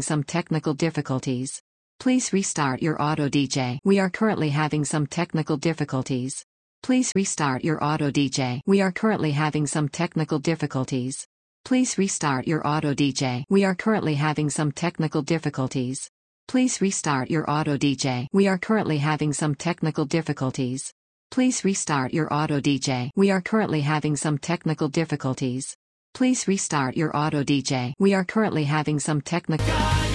some technical difficulties. Please restart your auto DJ. We are currently having some technical difficulties. Please restart your auto DJ. We are currently having some technical difficulties. Please restart your auto DJ. We are currently having some technical difficulties. Please restart your auto DJ. We are currently having some technical difficulties. Please restart your auto DJ. We are currently having some technical difficulties. Please restart your auto DJ. We are currently having some technical